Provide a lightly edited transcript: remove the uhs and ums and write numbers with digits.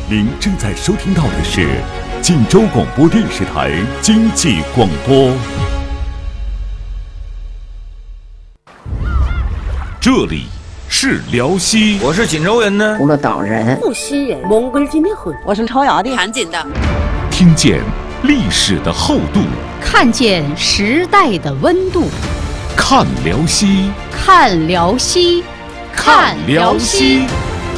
您正在收听到的是晋州广播电视台经济广播。这里是辽西， 我是锦州人呢， 葫芦岛人， 无锡人，蒙古今天混， 我是朝阳的， 盘锦的， 听见历史的厚度， 看见时代的温度， 看辽西， 看辽西， 看辽西。